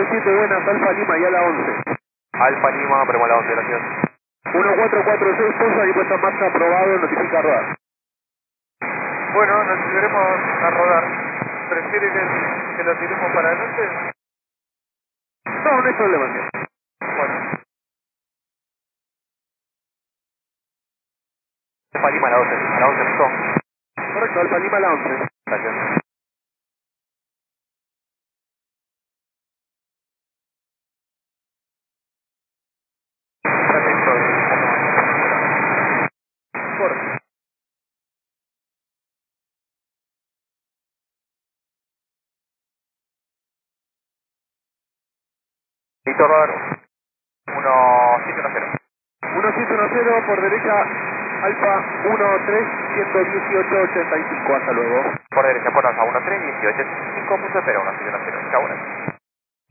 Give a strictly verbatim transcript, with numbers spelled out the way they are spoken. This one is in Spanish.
siete, buenas, Alfa Lima y a la once. Alfa Lima, premo a la once, gracias. uno cuatro cuatro seis, posa y puesta en marcha aprobado, notifica rodar. Bueno, nos tiraremos a rodar. ¿Prefiere que, que lo tiremos para adelante? No, no hay problema, tío. Bueno. Alfa Lima a la once, a la once, listo. Correcto, Alfa Lima a la once. Gracias. Perfecto. Correcto. Listo, rodar. uno siete uno cero. uno siete uno cero, por derecha, Alfa uno tres, ciento dieciocho, ochenta y cinco, hasta luego. Por derecha, por alfa, uno tres, dieciocho, cinco, punto cero uno siete uno cero. Chao, buenas.